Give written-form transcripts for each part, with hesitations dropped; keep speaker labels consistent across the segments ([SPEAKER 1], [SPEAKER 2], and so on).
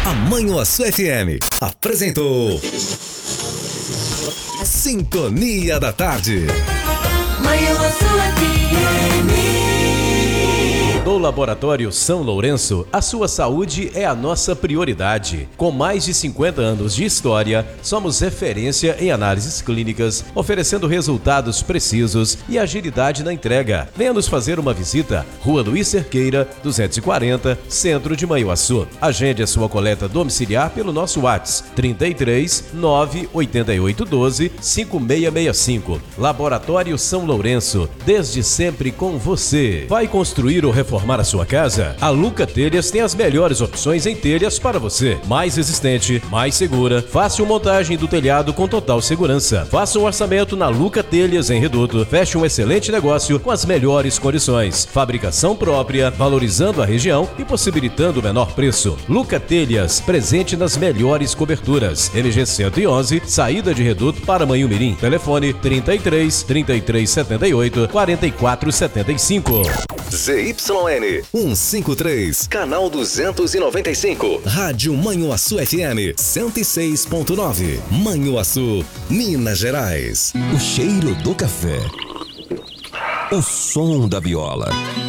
[SPEAKER 1] A Manhuaçu FM apresentou Sintonia da Tarde.
[SPEAKER 2] Manhuaçu FM.
[SPEAKER 3] No Laboratório São Lourenço, a sua saúde é a nossa prioridade. Com mais de 50 anos de história, somos referência em análises clínicas, oferecendo resultados precisos e agilidade na entrega. Venha nos fazer uma visita. Rua Luiz Cerqueira, 240, Centro de Manhuaçu. Agende a sua coleta domiciliar pelo nosso WhatsApp 33 98812 5665. Laboratório São Lourenço, desde sempre com você. Vai construir ou reformar a sua casa? A Luca Telhas tem as melhores opções em telhas para você. Mais resistente, mais segura, fácil montagem do telhado com total segurança. Faça um orçamento na Luca Telhas em Reduto. Feche um excelente negócio com as melhores condições. Fabricação própria, valorizando a região e possibilitando o menor preço. Luca Telhas, presente nas melhores coberturas. MG 111, saída de Reduto para Manhumirim. Telefone 33 3378 4475.
[SPEAKER 1] ZYN 153, canal 295. Rádio Manhuaçu FM 106.9. Manhuaçu, Minas Gerais.
[SPEAKER 4] O cheiro do café. O som da viola.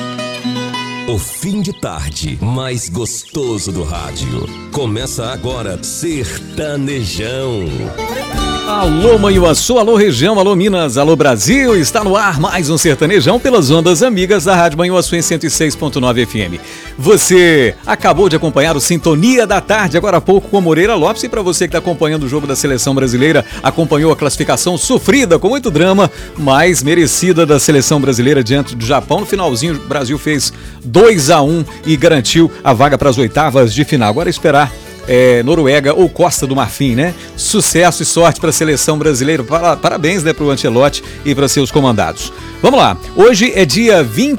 [SPEAKER 4] O fim de tarde mais gostoso do rádio. Começa agora Sertanejão.
[SPEAKER 5] Alô Manhuaçu, alô região, alô Minas, alô Brasil, está no ar mais um Sertanejão pelas ondas amigas da Rádio Manhuaçu em 106.9 FM. Você acabou de acompanhar o Sintonia da Tarde, agora há pouco com Moreira Lopes, e para você que está acompanhando o jogo da Seleção Brasileira, acompanhou a classificação sofrida, com muito drama, mas merecida da Seleção Brasileira diante do Japão. No finalzinho o Brasil fez 2-1 e garantiu a vaga para as oitavas de final. Agora esperar Noruega ou Costa do Marfim, né? Sucesso e sorte para a seleção brasileira. Parabéns, né, para o Ancelotti e para seus comandados. Vamos lá, hoje é dia